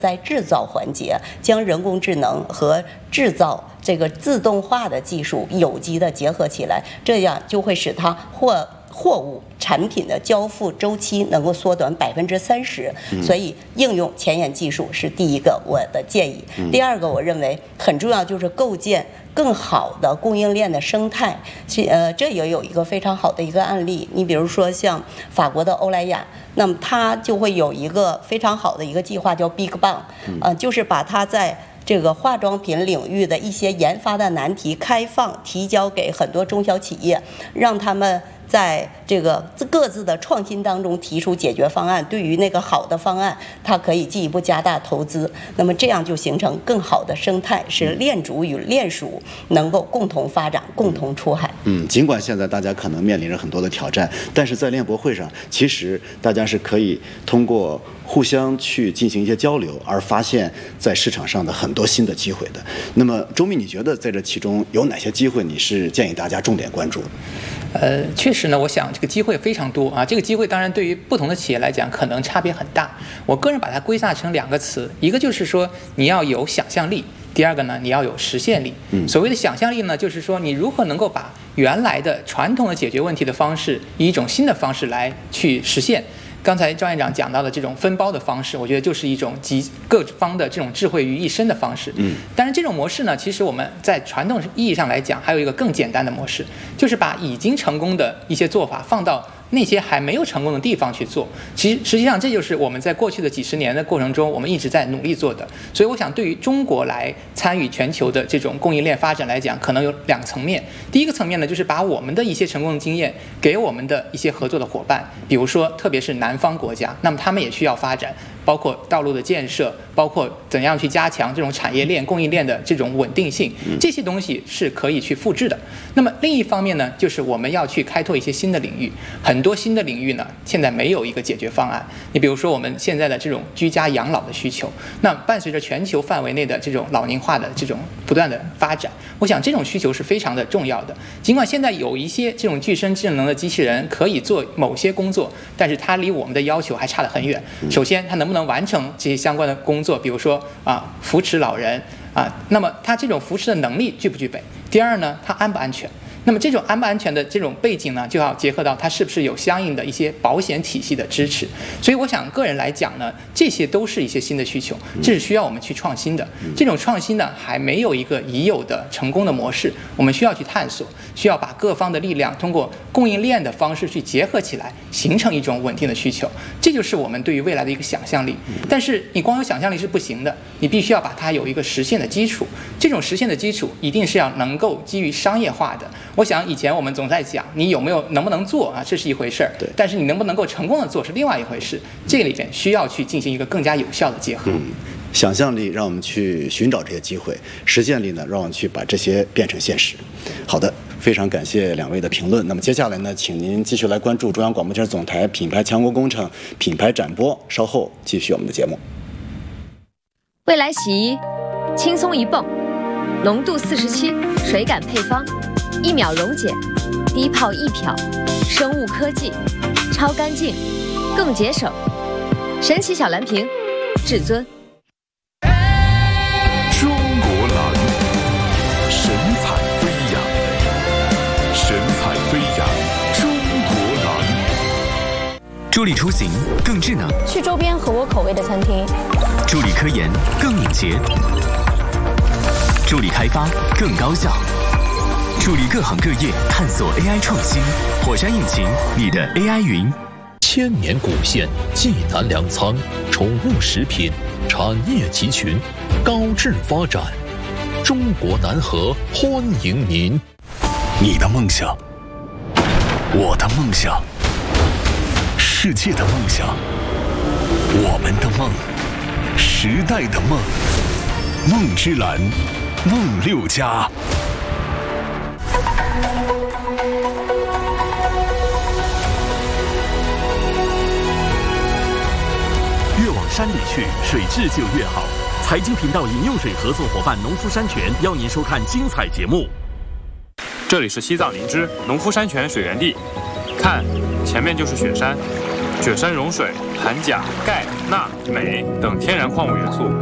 在制造环节，将人工智能和制造这个自动化的技术有机的结合起来，这样就会使它货物产品的交付周期能够缩短30%，所以应用前沿技术是第一个我的建议。第二个，我认为很重要就是构建更好的供应链的生态。这也有一个非常好的一个案例，你比如说像法国的欧莱雅，那么它就会有一个非常好的一个计划叫 Big Bang，就是把它在这个化妆品领域的一些研发的难题开放提交给很多中小企业，让他们在这个各自的创新当中提出解决方案，对于那个好的方案，它可以进一步加大投资。那么这样就形成更好的生态，使链主与链属能够共同发展、共同出海。 尽管现在大家可能面临着很多的挑战，但是在链博会上，其实大家是可以通过互相去进行一些交流，而发现在市场上的很多新的机会的。那么周密，你觉得在这其中有哪些机会你是建议大家重点关注？ 确实呢，我想这个机会非常多啊。这个机会当然对于不同的企业来讲，可能差别很大。我个人把它归纳成2个词，一个就是说你要有想象力，第二个呢，你要有实现力。所谓的想象力呢，就是说你如何能够把原来的传统的解决问题的方式，以一种新的方式来去实现。刚才赵院长讲到的这种分包的方式，我觉得就是一种集各方的这种智慧于一身的方式。但是这种模式呢，其实我们在传统意义上来讲，还有一个更简单的模式，就是把已经成功的一些做法放到那些还没有成功的地方去做。实际上这就是我们在过去的几十年的过程中，我们一直在努力做的。所以我想对于中国来参与全球的这种供应链发展来讲，可能有2个层面。第一个层面呢，就是把我们的一些成功的经验给我们的一些合作的伙伴，比如说特别是南方国家，那么他们也需要发展，包括道路的建设，包括怎样去加强这种产业链、供应链的这种稳定性，这些东西是可以去复制的。那么另一方面呢，就是我们要去开拓一些新的领域，很多新的领域呢，现在没有一个解决方案。你比如说我们现在的这种居家养老的需求，那伴随着全球范围内的这种老龄化的这种不断的发展，我想这种需求是非常的重要的。尽管现在有一些这种具身智能的机器人可以做某些工作，但是它离我们的要求还差得很远。首先，它能不能完成这些相关的工作，比如说扶持老人那么它这种扶持的能力具不具备？第二呢，它安不安全？那么这种安不安全的这种背景呢，就要结合到它是不是有相应的一些保险体系的支持。所以我想个人来讲呢，这些都是一些新的需求，这是需要我们去创新的。这种创新呢，还没有一个已有的成功的模式，我们需要去探索，需要把各方的力量通过供应链的方式去结合起来，形成一种稳定的需求。这就是我们对于未来的一个想象力。但是你光有想象力是不行的，你必须要把它有一个实现的基础。这种实现的基础一定是要能够基于商业化的。我想以前我们总在讲你能不能做这是一回事儿，但是你能不能够成功的做是另外一回事。这个里边需要去进行一个更加有效的结合。 想象力让我们去寻找这些机会，实践力呢让我们去把这些变成现实。好的，非常感谢2位的评论。那么接下来呢，请您继续来关注中央广播电视总台品牌强国工程品牌展播，稍后继续我们的节目。 未来洗衣轻松一泵，浓度47，水感配方，1秒溶解，低泡易漂，生物科技，超干净，更节省。神奇小蓝瓶，至尊。 中国蓝，神采飞扬，神采飞扬，中国蓝。 助力出行更智能， 去周边合我口味的餐厅。 助力科研更敏捷，助力开发更高效，助力各行各业探索 AI 创新。火山引擎，你的 AI 云。 千年古县济南粮仓，宠物食品产业集群，高质发展。中国南河欢迎您。 你的梦想，我的梦想，世界的梦想，我们的梦，时代的梦。梦之蓝，梦6家。 越往山里去，水质就越好。财经频道饮用水合作伙伴农夫山泉邀您收看精彩节目。 这里是西藏林芝农夫山泉水源地，看，前面就是雪山， 雪山融水含钾、钙、钠、镁等天然矿物元素。